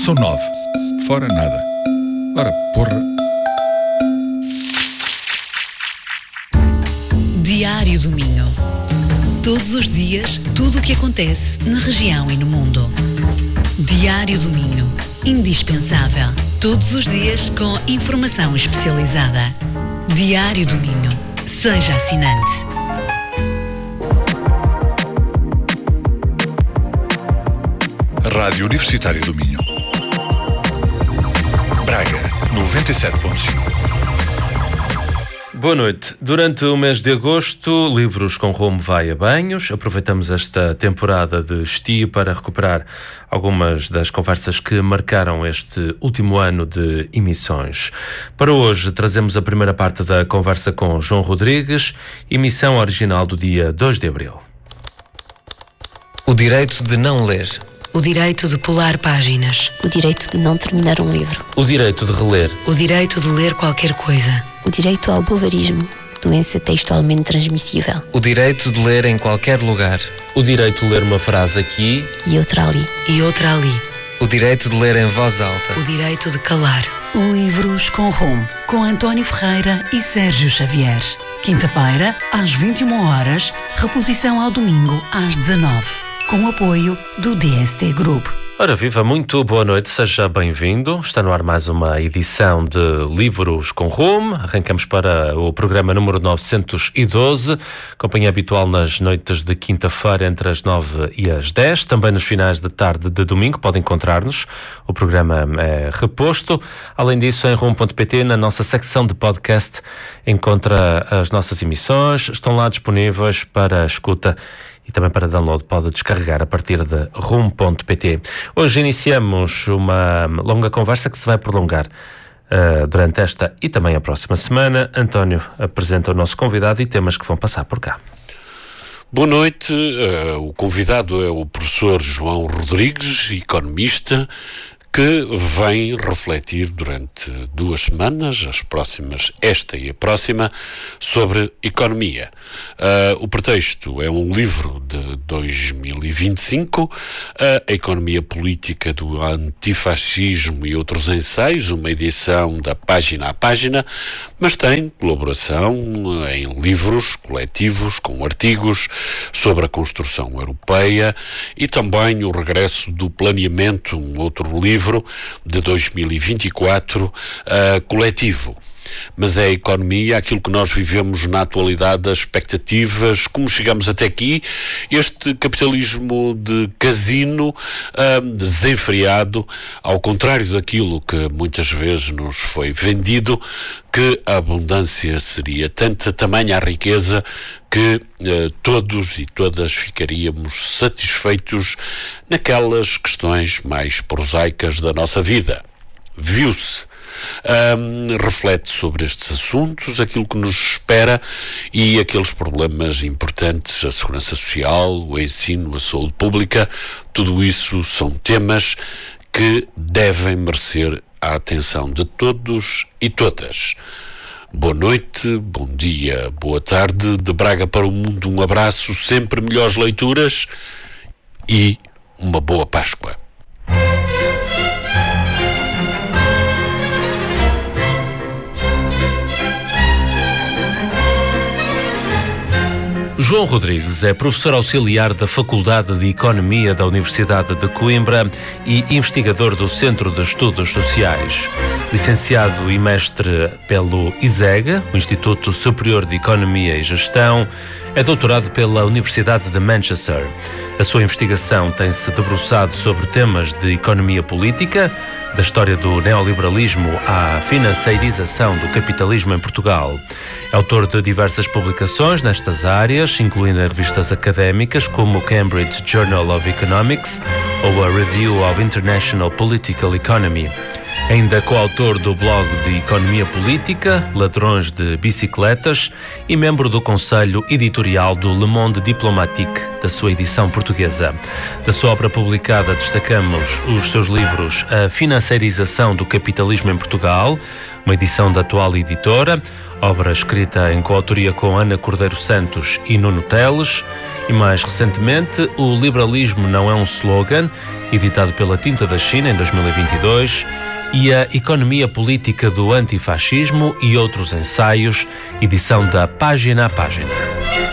São 9. Fora nada. Ora, porra. Diário do Minho. Todos os dias, tudo o que acontece na região e no mundo. Diário do Minho. Indispensável. Todos os dias com informação especializada. Diário do Minho. Seja assinante. Rádio Universitária do Minho. Braga, 97.5. Boa noite. Durante o mês de agosto, Livros com Rumo vai a banhos. Aproveitamos esta temporada de estio para recuperar algumas das conversas que marcaram este último ano de emissões. Para hoje, trazemos a primeira parte da conversa com João Rodrigues, emissão original do dia 2 de abril. O direito de não ler. O direito de pular páginas. O direito de não terminar um livro. O direito de reler. O direito de ler qualquer coisa. O direito ao bovarismo, doença textualmente transmissível. O direito de ler em qualquer lugar. O direito de ler uma frase aqui E outra ali. E outra ali. O direito de ler em voz alta. O direito de calar. Livros com Rumo, com António Ferreira e Sérgio Xavier. Quinta-feira, às 21h, reposição ao domingo, às 19h. Com o apoio do DST Group. Ora viva, muito boa noite, seja bem-vindo. Está no ar mais uma edição de Livros com Rumo. Arrancamos para o programa número 912, companhia habitual nas noites de quinta-feira entre as 9 e as 10. Também nos finais de tarde de domingo pode encontrar-nos. O programa é reposto. Além disso, em rumo.pt, na nossa secção de podcast, encontra as nossas emissões. Estão lá disponíveis para escuta e também para download, pode descarregar a partir de rumo.pt. Hoje iniciamos uma longa conversa que se vai prolongar durante esta e também a próxima semana. António apresenta o nosso convidado e temas que vão passar por cá. Boa noite, o convidado é o professor João Rodrigues, economista, que vem refletir durante 2 semanas, as próximas, esta e a próxima, sobre economia. O pretexto é um livro de 2025, A Economia Política do Antifascismo e Outros Ensaios, uma edição da Página a Página, mas tem colaboração em livros coletivos, com artigos sobre a construção europeia e também o regresso do planeamento, um outro livro de 2024, coletivo. Mas é a economia, aquilo que nós vivemos na atualidade, as expectativas, como chegamos até aqui, este capitalismo de casino desenfreado, ao contrário daquilo que muitas vezes nos foi vendido, que a abundância seria tanta, tamanha a riqueza, que todos e todas ficaríamos satisfeitos naquelas questões mais prosaicas da nossa vida. Viu-se. Reflete sobre estes assuntos, aquilo que nos espera e aqueles problemas importantes, a segurança social, o ensino, a saúde pública. Tudo isso são temas que devem merecer a atenção de todos e todas. Boa noite, bom dia, boa tarde, de Braga para o mundo, um abraço, sempre melhores leituras e uma boa Páscoa. João Rodrigues é professor auxiliar da Faculdade de Economia da Universidade de Coimbra e investigador do Centro de Estudos Sociais. Licenciado e mestre pelo ISEG, o Instituto Superior de Economia e Gestão, é doutorado pela Universidade de Manchester. A sua investigação tem-se debruçado sobre temas de economia política, da história do neoliberalismo à financeirização do capitalismo em Portugal. É autor de diversas publicações nestas áreas, incluindo em revistas académicas como o Cambridge Journal of Economics ou a Review of International Political Economy. Ainda coautor do blog de Economia Política, Ladrões de Bicicletas, e membro do Conselho Editorial do Le Monde Diplomatique, da sua edição portuguesa. Da sua obra publicada destacamos os seus livros A Financiarização do Capitalismo em Portugal, uma edição da Atual Editora, obra escrita em coautoria com Ana Cordeiro Santos e Nuno Teles, e mais recentemente O Liberalismo Não é um Slogan, editado pela Tinta da China em 2022, e A Economia Política do Antifascismo e Outros Ensaios, edição da Página a Página.